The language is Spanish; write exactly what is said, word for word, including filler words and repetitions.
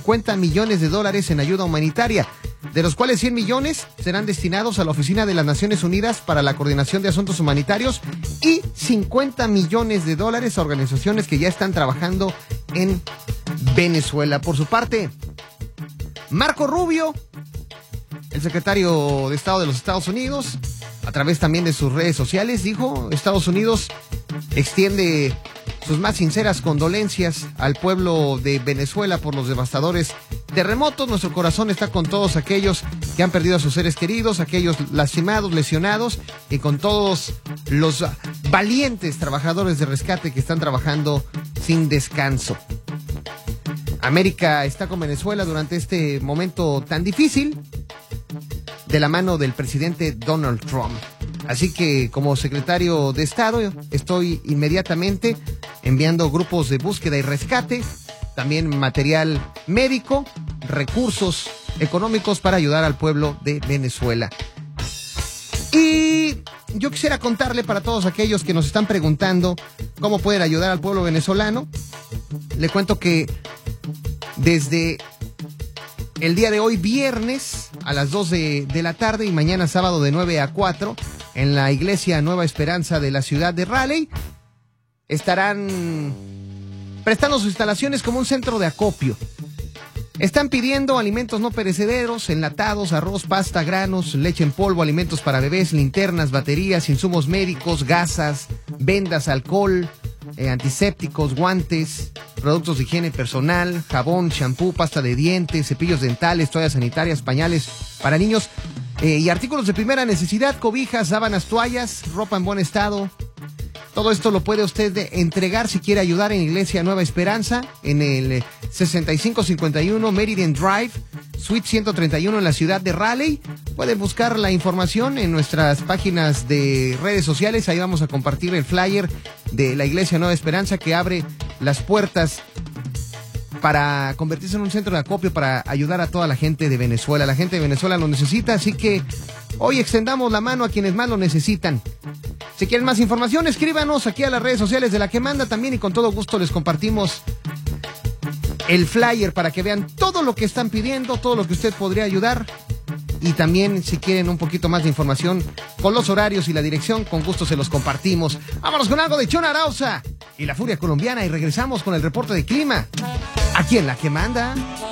cincuenta millones de dólares en ayuda humanitaria, de los cuales cien millones serán destinados a la Oficina de las Naciones Unidas para la Coordinación de Asuntos Humanitarios y cincuenta millones de dólares a organizaciones que ya están trabajando en Venezuela. Por su parte, Marco Rubio, el secretario de Estado de los Estados Unidos, a través también de sus redes sociales, dijo: Estados Unidos extiende sus más sinceras condolencias al pueblo de Venezuela por los devastadores terremotos. Nuestro corazón está con todos aquellos que han perdido a sus seres queridos, aquellos lastimados, lesionados, y con todos los valientes trabajadores de rescate que están trabajando sin descanso. América está con Venezuela durante este momento tan difícil, de la mano del presidente Donald Trump. Así que, como secretario de Estado, estoy inmediatamente enviando grupos de búsqueda y rescate, también material médico, recursos económicos para ayudar al pueblo de Venezuela. Y yo quisiera contarle, para todos aquellos que nos están preguntando cómo pueden ayudar al pueblo venezolano, le cuento que desde el día de hoy, viernes, a las dos de, de la tarde, y mañana sábado de nueve a cuatro, en la iglesia Nueva Esperanza de la ciudad de Raleigh, estarán prestando sus instalaciones como un centro de acopio. Están pidiendo alimentos no perecederos, enlatados, arroz, pasta, granos, leche en polvo, alimentos para bebés, linternas, baterías, insumos médicos, gasas, vendas, alcohol, eh, antisépticos, guantes, productos de higiene personal, jabón, shampoo, pasta de dientes, cepillos dentales, toallas sanitarias, pañales para niños, eh, y artículos de primera necesidad, cobijas, sábanas, toallas, ropa en buen estado. Todo esto lo puede usted de entregar si quiere ayudar en Iglesia Nueva Esperanza, en el sesenta y cinco cincuenta y uno Meridian Drive, Suite ciento treinta y uno en la ciudad de Raleigh. Pueden buscar la información en nuestras páginas de redes sociales. Ahí vamos a compartir el flyer de la Iglesia Nueva Esperanza, que abre las puertas para convertirse en un centro de acopio para ayudar a toda la gente de Venezuela. La gente de Venezuela lo necesita, así que hoy extendamos la mano a quienes más lo necesitan. Si quieren más información, escríbanos aquí a las redes sociales de La Que Manda también, y con todo gusto les compartimos el flyer para que vean todo lo que están pidiendo, todo lo que usted podría ayudar. Y también, si quieren un poquito más de información con los horarios y la dirección, con gusto se los compartimos. Vámonos con algo de Chona Arauza y la Furia Colombiana, y regresamos con el reporte de clima aquí en La Que Manda.